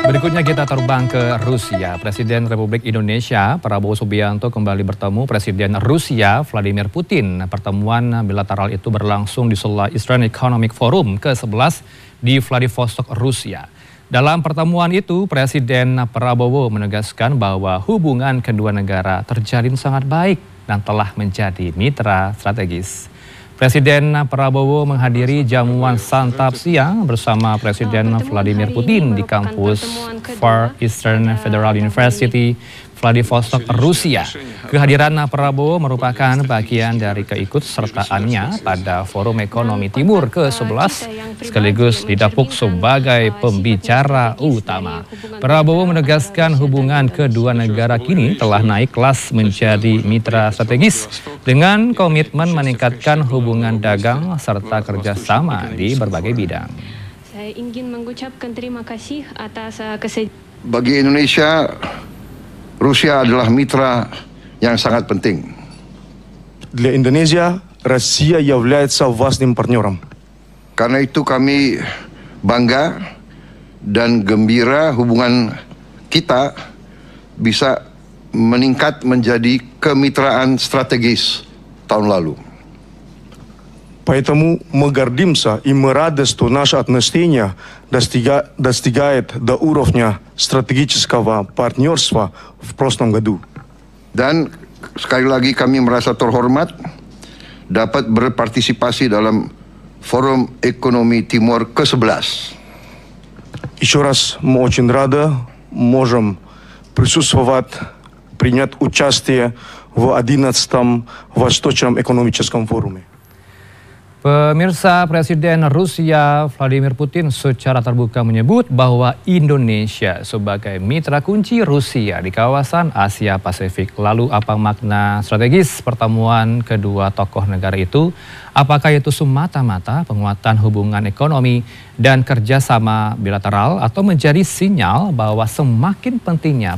Berikutnya kita terbang ke Rusia. Presiden Republik Indonesia Prabowo Subianto kembali bertemu Presiden Rusia Vladimir Putin. Pertemuan bilateral itu berlangsung di sela Eastern Economic Forum ke-11 di Vladivostok, Rusia. Dalam pertemuan itu, Presiden Prabowo menegaskan bahwa hubungan kedua negara terjalin sangat baik dan telah menjadi mitra strategis. Presiden Prabowo menghadiri jamuan santap siang bersama Presiden Vladimir Putin di kampus Far Eastern Federal University, Vladivostok, Rusia. Kehadiran Prabowo merupakan bagian dari keikutsertaannya pada Forum Ekonomi Timur ke-11 sekaligus didapuk sebagai pembicara utama. Prabowo menegaskan hubungan kedua negara kini telah naik kelas menjadi mitra strategis dengan komitmen meningkatkan hubungan dagang serta kerjasama di berbagai bidang. Saya ingin mengucapkan terima kasih atas Bagi Indonesia, Rusia adalah mitra yang sangat penting. Для Индонезии Россия является важным партнером. Karena itu kami bangga dan gembira hubungan kita bisa meningkat menjadi kemitraan strategis tahun lalu. Поэтому мы гордимся и мы рады, что наши отношения достигают до уровня стратегического партнерства в прошлом году. Dan sekali lagi kami merasa terhormat dapat berpartisipasi dalam Forum Ekonomi Timur ke-11. Еще раз мы очень рады можем присутствовать, принять участие в 11-м Восточном экономическом форуме. Pemirsa, Presiden Rusia Vladimir Putin secara terbuka menyebut bahwa Indonesia sebagai mitra kunci Rusia di kawasan Asia Pasifik. Lalu apa makna strategis pertemuan kedua tokoh negara itu? Apakah itu semata-mata penguatan hubungan ekonomi dan kerjasama bilateral atau menjadi sinyal bahwa semakin pentingnya